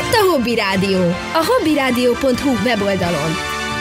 Itt a Hobby Rádió, a hobbyradio.hu weboldalon.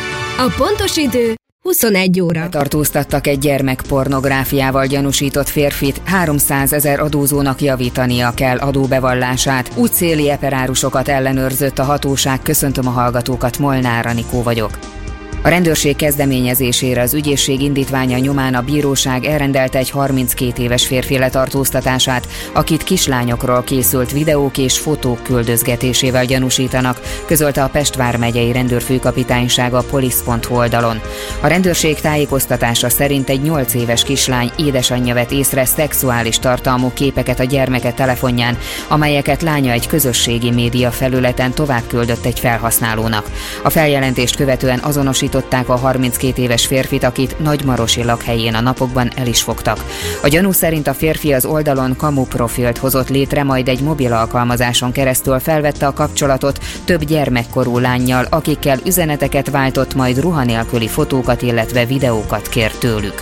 A pontos idő 21 óra. Tartóztattak egy gyermekpornográfiával gyanúsított férfit, 300 000 adózónak javítania kell adóbevallását. Útszéli eperárusokat ellenőrzött a hatóság. Köszöntöm a hallgatókat, Molnár Anikó vagyok. A rendőrség kezdeményezésére az ügyészség indítványa nyomán a bíróság elrendelte egy 32 éves férfi letartóztatását, akit kislányokról készült videók és fotók küldözgetésével gyanúsítanak, közölte a Pest vármegyei rendőrfőkapitányság a police.hu oldalon. A rendőrség tájékoztatása szerint egy 8 éves kislány édesanyja vett észre szexuális tartalmú képeket a gyermeke telefonján, amelyeket lánya egy közösségi média felületen tovább küldött egy felhasználónak. A feljelentést követően azonosították a 32 éves férfit, akit Nagymarosi lakhelyén a napokban el is fogtak. A gyanú szerint a férfi az oldalon kamu profilt hozott létre, majd egy mobil alkalmazáson keresztül felvette a kapcsolatot több gyermekkorú lánnyal, akikkel üzeneteket váltott, majd ruha nélküli fotókat, illetve videókat kért tőlük.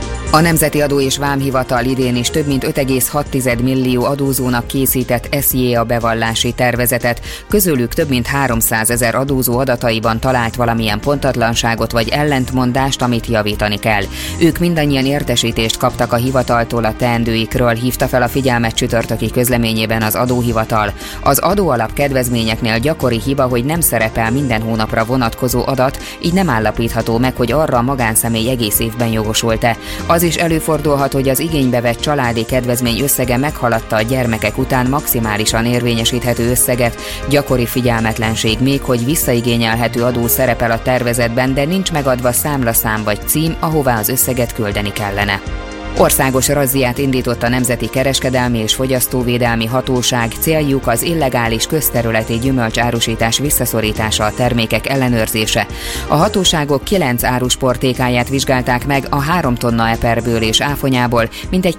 A Nemzeti Adó és Vámhivatal idén is több mint 5,6 millió adózónak készített SZIA bevallási tervezetet, közülük több mint 300 000 adózó adataiban talált valamilyen pontatlanságot vagy ellentmondást, amit javítani kell. Ők mindannyian értesítést kaptak a hivataltól a teendőikről, hívta fel a figyelmet csütörtöki közleményében az adóhivatal. Az adóalap kedvezményeknél gyakori hiba, hogy nem szerepel minden hónapra vonatkozó adat, így nem állapítható meg, hogy arra a magánszemély egész évben jogosult-e. Az is előfordulhat, hogy az igénybe vett családi kedvezmény összege meghaladta a gyermekek után maximálisan érvényesíthető összeget. Gyakori figyelmetlenség még, hogy visszaigényelhető adó szerepel a tervezetben, de nincs megadva számlaszám vagy cím, ahová az összeget küldeni kellene. Országos razziát indított a Nemzeti Kereskedelmi és Fogyasztóvédelmi Hatóság, céljuk az illegális közterületi gyümölcsárusítás visszaszorítása, a termékek ellenőrzése. A hatóságok 9 árusportékáját vizsgálták meg, a 3 tonna eperből és áfonyából mintegy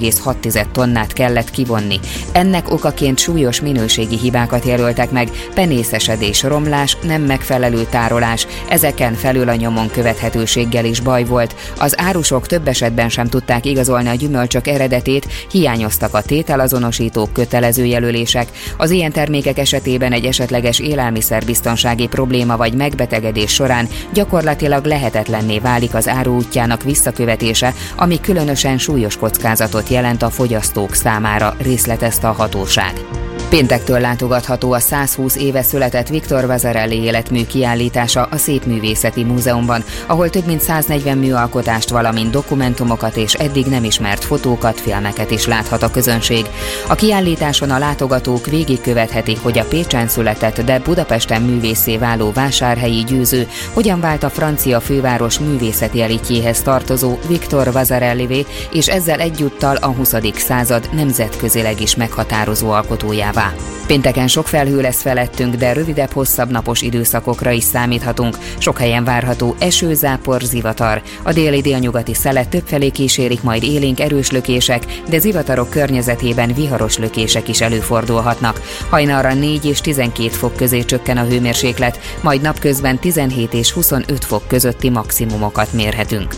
2,6 tonnát kellett kivonni. Ennek okaként súlyos minőségi hibákat jelöltek meg, penészesedés, romlás, nem megfelelő tárolás, ezeken felül a nyomon követhetőséggel is baj volt. Az árusok több esetben sem tudták igazolni a gyümölcsök eredetét, hiányoztak a tételazonosítók, kötelező jelölések. Az ilyen termékek esetében egy esetleges élelmiszerbiztonsági probléma vagy megbetegedés során gyakorlatilag lehetetlenné válik az áru útjának visszakövetése, ami különösen súlyos kockázatot jelent a fogyasztók számára, részletezte a hatóság. Péntektől látogatható a 120 éve született Victor Vasarely életmű kiállítása a Szépművészeti Múzeumban, ahol több mint 140 műalkotást, valamint dokumentumokat és eddig nem ismert fotókat, filmeket is láthat a közönség. A kiállításon a látogatók végigkövethetik, hogy a Pécsen született, de Budapesten művésszé váló vásárhelyi győző hogyan vált a francia főváros művészeti elitjéhez tartozó Victor Vasarelyvé, és ezzel egyúttal a 20. század nemzetközileg is meghatározó alkotójává. Pénteken sok felhő lesz felettünk, de rövidebb, hosszabb napos időszakokra is számíthatunk. Sok helyen várható eső, zápor, zivatar. A déli-délnyugati szelet többfelé kísérik majd élénk erős lökések, de zivatarok környezetében viharos lökések is előfordulhatnak. Hajnalra 4 és 12 fok közé csökken a hőmérséklet, majd napközben 17 és 25 fok közötti maximumokat mérhetünk.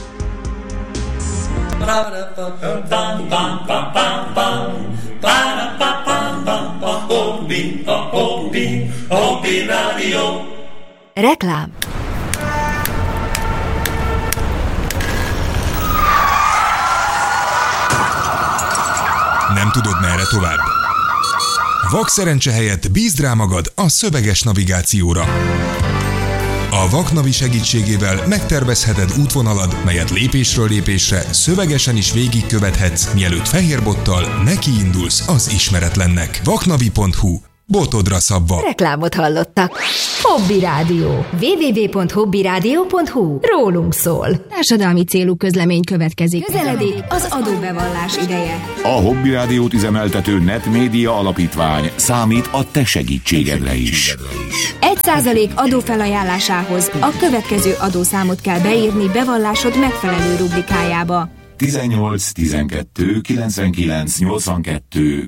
Hobby Rádió. Reklám. Nem tudod, merre tovább? Vakszerencse helyett bízd rá magad a szöveges navigációra. A Vaknavi segítségével megtervezheted útvonalad, melyet lépésről lépésre szövegesen is végigkövethetsz, mielőtt fehérbottal nekiindulsz az ismeretlennek. Vaknavi.hu. Botodra szabva. Reklámot hallottak. Hobby Rádió. www.hobbyradio.hu. Rólunk szól. Társadalmi célú közlemény következik. Közeledik az adóbevallás ideje. A Hobby Rádiót üzemeltető Netmédia Alapítvány számít a te segítségedre is. 1% adófelajánlásához a következő adószámot kell beírni bevallásod megfelelő rubrikájába. 18 12 99 82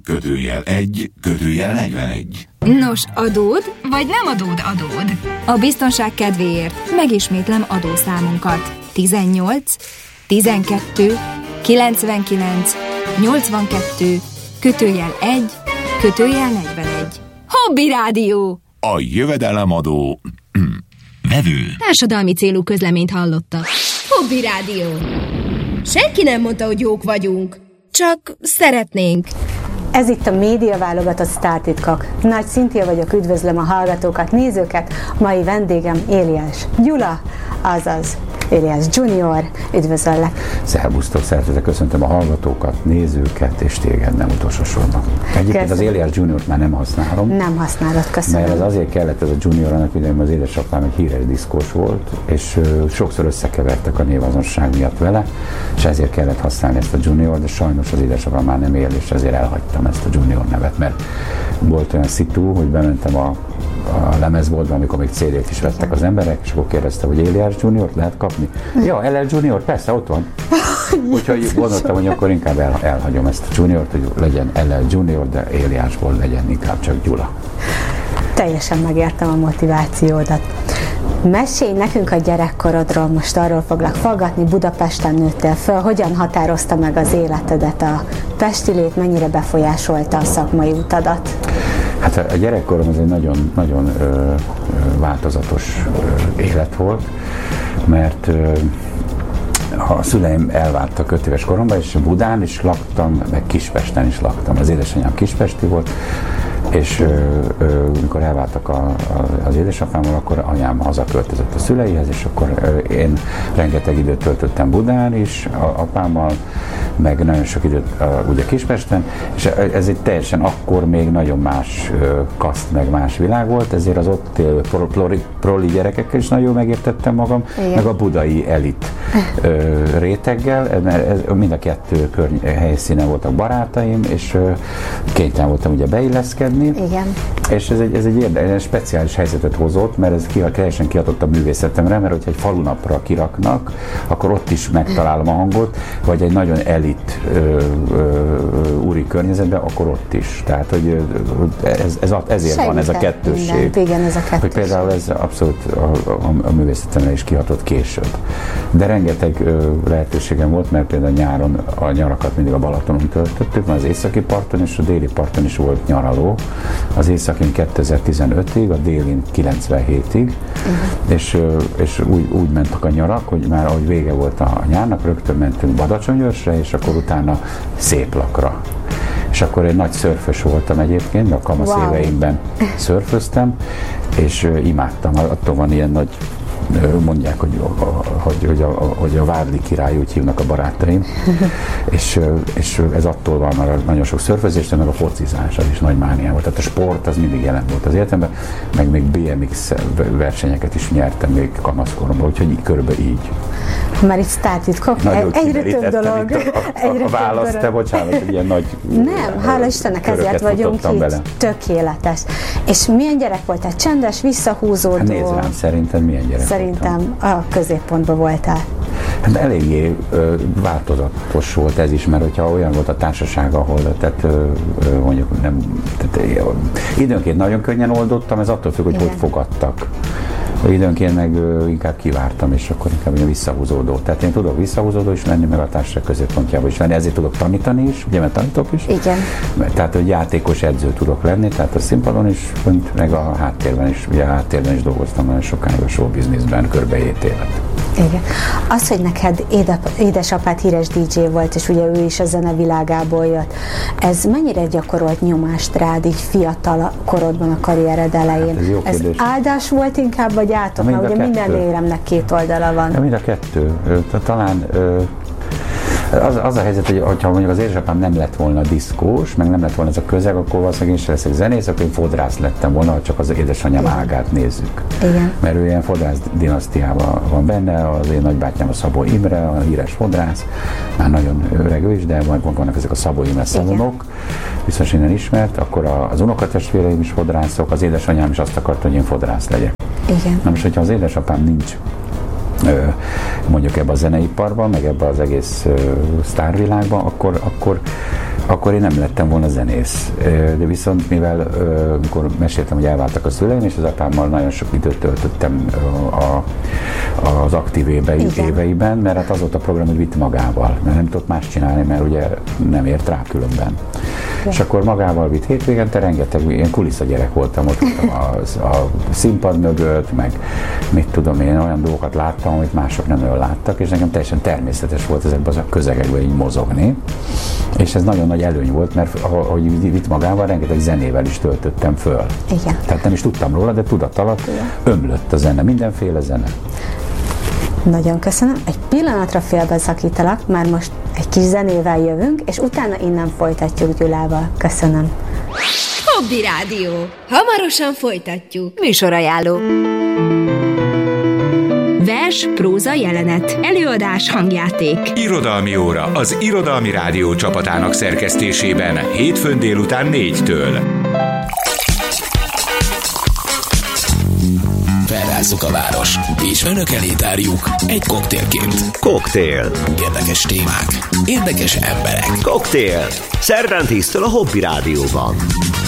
/1/41. Nos, adód, vagy nem adód? A biztonság kedvéért megismétlem adószámunkat. 18 12 99 82 /1/41. Hobby Rádió! a jövedelemadó vevő. Társadalmi célú közleményt hallotta. Hobby Rádió. Senki nem mondta, hogy jók vagyunk. Csak szeretnénk. Ez itt a média válogatott sztártitkok. Nagy Szintia vagyok, üdvözlöm a hallgatókat, nézőket. Mai vendégem Éliás Gyula, azaz Éliás Junior. Üdvözöllek. Szervusztok, szeretettel köszöntöm a hallgatókat, nézőket, és téged nem utolsó sorban. Egyébként az Éliás Juniort már nem használom. Nem használod, köszönöm. Mert ez azért kellett ez a Junior, annak idején az édesapám egy híres diszkós volt, és sokszor összekevertek a névazonság miatt vele, és ezért kellett használni ezt a Junior, de sajnos az édesapám már nem él, és ezért elhagytam ezt a Junior nevet, mert volt olyan szitu, hogy bementem a lemezboltba, amikor még CD-t is vettek az emberek, és akkor kérdezte, hogy Éliás Juniort lehet kapni? Ja, LL Junior, persze, ott van. Úgyhogy gondoltam, hogy akkor inkább elhagyom ezt a Juniort, hogy legyen LL Junior, de Éliásból legyen inkább csak Gyula. Teljesen megértem a motivációdat. Mesélj nekünk a gyerekkorodról, most arról foglak faggatni, Budapesten nőttél föl, hogyan határozta meg az életedet a pestilét, mennyire befolyásolta a szakmai utadat? Hát a gyerekkorom az egy nagyon változatos élet volt, mert a szüleim elváltak 5 éves koromban, és Budán is laktam, meg Kispesten is laktam. Az édesanyám kispesti volt, és mikor elváltak az édesapámmal, akkor anyám hazaköltözött a szüleihez, és akkor én rengeteg időt töltöttem Budán is, apámmal, meg nagyon sok időt ugye Kispesten, és ez egy teljesen akkor még nagyon más kaszt, meg más világ volt, ezért az ott élő proli gyerekekkel is nagyon megértettem magam, igen, meg a budai elit réteggel, mert mind a kettő helyszínen voltak barátaim, és kénytelen voltam ugye beilleszkedni. Igen. És ez egy speciális helyzetet hozott, mert ez teljesen kihatott a művészetemre, mert hogyha egy falunapra kiraknak, akkor ott is megtalálom a hangot, vagy egy nagyon elit úri környezetben, akkor ott is. Tehát, hogy ezért van ez a kettősség. Mindent. Igen, ez a kettősség. Hogy például ez abszolút a művészetemre is kihatott később. De rengeteg lehetőségem volt, mert például nyáron a nyarakat mindig a Balatonon töltöttük, mert az északi parton és a déli parton is volt nyaraló. Az északin 2015-ig, a délin 97-ig, és úgy mentek a nyarak, hogy már ahogy vége volt a nyárnak, rögtön mentünk Badacsonyőrsre, és akkor utána Széplakra. És akkor egy nagy szörfös voltam egyébként, a kamasz éveimben szörföztem, és imádtam, attól van ilyen nagy, mondják, hogy a Várdi király, úgy hívnak a barátaim, és ez attól van, mert nagyon sok szörfözés, meg a focizás, az is nagy mániám volt. Tehát a sport az mindig jelen volt az életemben, meg még BMX versenyeket is nyertem még kamaszkoromban, úgyhogy körülbelül így. Már itt sztártitkok, egyre több dolog. A választ, te bocsánat, hogy ilyen nagy nem, hála Istennek, ezért vagyunk itt. Bele. Tökéletes. És milyen gyerek voltál? Csendes, visszahúzódó? Hát nézd rám, szerinted milyen gyerek Szerintem a középpontban voltál. Hát eléggé változatos volt ez is, mert hogyha olyan volt a társaság, ahol mondjuk nem, időnként nagyon könnyen oldottam, ez attól függ, hogy hogy fogadtak. Időnként meg inkább kivártam, és akkor inkább visszahúzódó. Tehát én tudok visszahúzódó is lenni, meg a társaság középpontjába is lenni, ezért tudok tanítani is, ugye, mert tanítok is. Igen. Tehát, hogy játékos edző tudok lenni, tehát a színpadon is, meg a háttérben is, ugye a háttérben is dolgoztam nagyon sokáig a show businessben, kb. 7 évet. Igen. Az, hogy neked édesapád híres DJ volt, és ugye ő is a zenevilágából jött, ez mennyire gyakorolt nyomást rád így fiatal korodban a karriered elején? Hát ez áldás volt inkább, vagy átok? Mert ugye minden éremnek két oldala van. Ja, mind a kettő. Talán az a helyzet, hogy ha mondjuk az édesapám nem lett volna diszkós, meg nem lett volna ez a közeg, akkor valószínűleg én sem leszek zenész, akkor én fodrász lettem volna, csak az édesanyám ágát nézzük. Igen. Mert ő ilyen fodrász dinasztiában van benne, az én nagybátyám a Szabó Imre, a híres fodrász, már nagyon öreg ő is, de vannak ezek a Szabó Imre szalonok, biztos innen ismert, akkor az unokatestvéreim is fodrászok, az édesanyám is azt akarta, hogy én fodrász legyek. Igen. Na most, hogyha az édesapám nincs mondjuk ebbe a zeneiparban, meg ebbe az egész sztárvilágban, akkor én nem lettem volna zenész. De viszont mivel amikor meséltem, hogy elváltak a szüleim, és az apámmal nagyon sok időt töltöttem az aktív éveiben, mert hát az volt a program, hogy vitt magával, mert nem tudott más csinálni, mert ugye nem ért rá különben. És akkor magával vitt hétvégente, rengeteg ilyen kuliszagyerek voltam ott a színpad mögött, meg mit tudom én, olyan dolgokat láttam, amit mások nem olyan láttak, és nekem teljesen természetes volt ezekben a közegekben így mozogni. És ez nagyon nagy előny volt, mert ahogy vitt magával, rengeteg zenével is töltöttem föl. Igen. Tehát nem is tudtam róla, de tudat alatt ömlött a zene, mindenféle zene. Nagyon köszönöm. Egy pillanatra félbeszakítalak, már most egy kis zenével jövünk, és utána innen folytatjuk Gyulával. Köszönöm. Hobby Rádió. Hamarosan folytatjuk. Műsorajánló. Vers, próza, jelenet. Előadás, hangjáték. Irodalmi óra az Irodalmi Rádió csapatának szerkesztésében hétfőn délután 4-től. Felrázzuk a város, és önök elé tárjuk egy koktélként. Koktél. Érdekes témák, érdekes emberek. Koktél. Szerdán 10-től a Hobby Rádióban.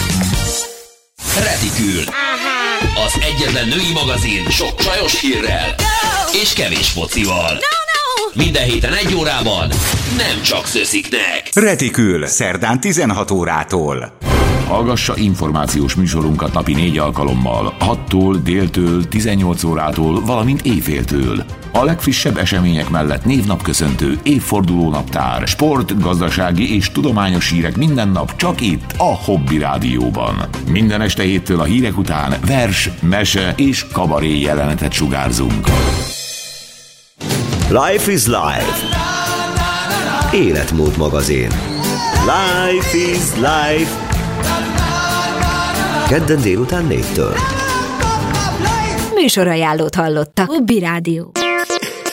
Retikül. Az egyetlen női magazin sok csajos hírrel és kevés focival. Minden héten 1 órában, nem csak szösziknek. Retikül, szerdán 16 órától. Hallgassa információs műsorunkat napi 4 alkalommal, 6-tól, déltől, 18 órától, valamint éjféltől. A legfrissebb események mellett névnapköszöntő, évfordulónaptár, sport, gazdasági és tudományos hírek minden nap csak itt, a Hobby Rádióban. Minden este 7-től a hírek után vers, mese és kabaré jelenetet sugárzunk. Life is Life. Életmód magazin. Life is Life. Kedden délután 4-től. Műsorajánlót hallottak. Hobby Rádió.